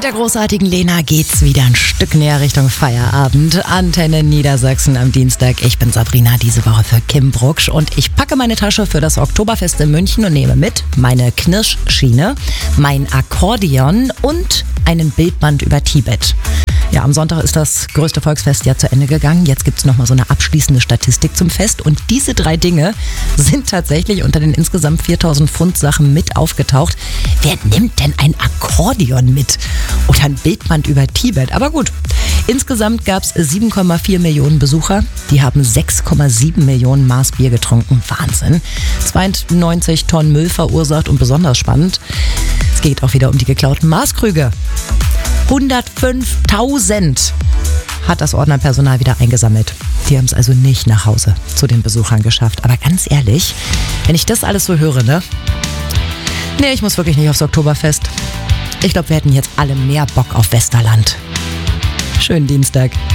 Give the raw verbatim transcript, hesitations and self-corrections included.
der großartigen Lena geht's wieder ein Stück näher Richtung Feierabend. Antenne Niedersachsen am Dienstag. Ich bin Sabrina, diese Woche für Kim Brucksch und ich packe meine Tasche für das Oktoberfest in München und nehme mit meine Knirschschiene, mein Akkordeon und einen Bildband über Tibet. Ja, am Sonntag ist das größte Volksfest ja zu Ende gegangen. Jetzt gibt's nochmal so eine abschließende Statistik zum Fest. Und diese drei Dinge sind tatsächlich unter den insgesamt viertausend Pfund Sachen mit aufgetaucht. Wer nimmt denn ein Akkordeon mit? Oder ein Bildband über Tibet? Aber gut, insgesamt gab's sieben Komma vier Millionen Besucher. Die haben sechs Komma sieben Millionen Maß Bier getrunken. Wahnsinn. zweiundneunzig Tonnen Müll verursacht und besonders spannend, es geht auch wieder um die geklauten Maßkrüge. hundertfünftausend hat das Ordnerpersonal wieder eingesammelt. Die haben es also nicht nach Hause zu den Besuchern geschafft. Aber ganz ehrlich, wenn ich das alles so höre, ne? Nee, ich muss wirklich nicht aufs Oktoberfest. Ich glaube, wir hätten jetzt alle mehr Bock auf Westerland. Schönen Dienstag.